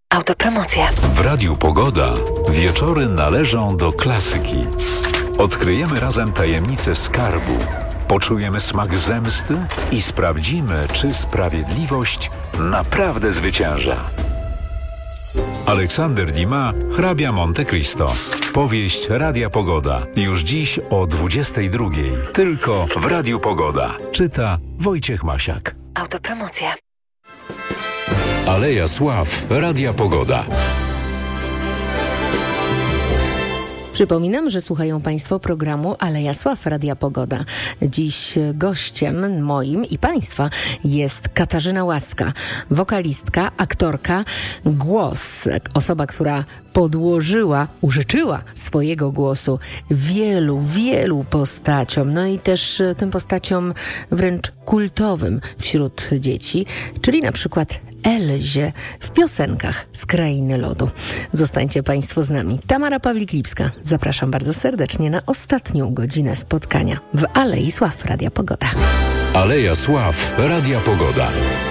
Autopromocja. W Radiu Pogoda wieczory należą do klasyki. Odkryjemy razem tajemnicę skarbu, poczujemy smak zemsty i sprawdzimy, czy sprawiedliwość naprawdę zwycięża. Aleksander Dumas, Hrabia Monte Cristo. Powieść Radia Pogoda. Już dziś o 22:00. Tylko w Radiu Pogoda. Czyta Wojciech Masiak. Autopromocja. Aleja Sław Radia Pogoda. Przypominam, że słuchają Państwo programu Aleja Sław Radia Pogoda. Dziś gościem moim i Państwa jest Katarzyna Łaska, wokalistka, aktorka, głos. Osoba, która użyczyła swojego głosu wielu postaciom, no i też tym postaciom wręcz kultowym wśród dzieci, czyli na przykład Elzie w piosenkach z Krainy Lodu. Zostańcie Państwo z nami. Tamara Pawlik-Lipska. Zapraszam bardzo serdecznie na ostatnią godzinę spotkania w Alei Sław Radia Pogoda. Aleja Sław Radia Pogoda.